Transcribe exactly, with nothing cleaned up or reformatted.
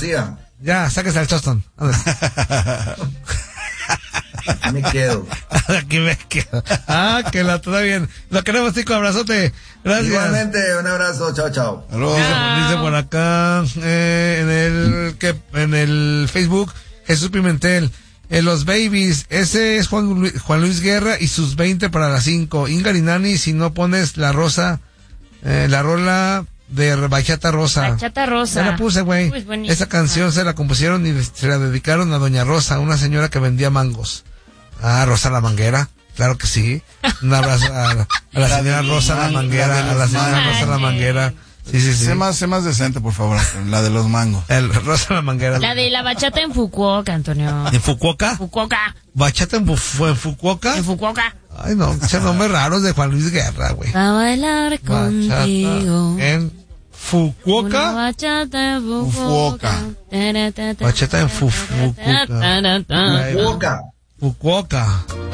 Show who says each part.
Speaker 1: sigan.
Speaker 2: Ya, sáquese al Choston.
Speaker 1: Aquí me quedo.
Speaker 2: Aquí me quedo. Ah, que la todo bien. Lo queremos, Tico, abrazote. Gracias.
Speaker 1: Igualmente, un abrazo, chao, chao.
Speaker 2: Dice, dice por acá, eh, en el, que, en el Facebook, Jesús Pimentel. En los babies, ese es Juan, Lu- Juan Luis Guerra y sus veinte para las cinco. Inga Nani, si no pones la rosa, eh, la rola de Bachata Rosa.
Speaker 3: Bachata Rosa.
Speaker 2: Ya la puse, güey.
Speaker 3: Uy, buenísima.
Speaker 2: Esa canción se la compusieron y se la dedicaron a Doña Rosa, una señora que vendía mangos. Ah, Rosa la Manguera. Claro que sí. Un abrazo a, a la señora Rosa la Manguera, a la señora Rosa la Manguera. Sí, sí, sí.
Speaker 4: Sé más, sé más decente, por favor. La de los mangos.
Speaker 2: El Rosa la Manguera.
Speaker 3: La de la bachata en Fukuoka, Antonio.
Speaker 2: ¿En Fukuoka?
Speaker 3: Fukuoka.
Speaker 2: ¿Bachata en, Fu- en Fukuoka?
Speaker 3: En Fukuoka.
Speaker 2: Ay, no, ese nombre raro de Juan Luis Guerra, güey.
Speaker 3: A bailar
Speaker 2: Bachata
Speaker 3: contigo.
Speaker 2: en Fukuoka.
Speaker 3: Una bachata en
Speaker 4: Fukuoka.
Speaker 3: Fukuoka.
Speaker 2: Bachata en Fu- Fukuoka.
Speaker 1: Fukuoka.
Speaker 2: Fukuoka.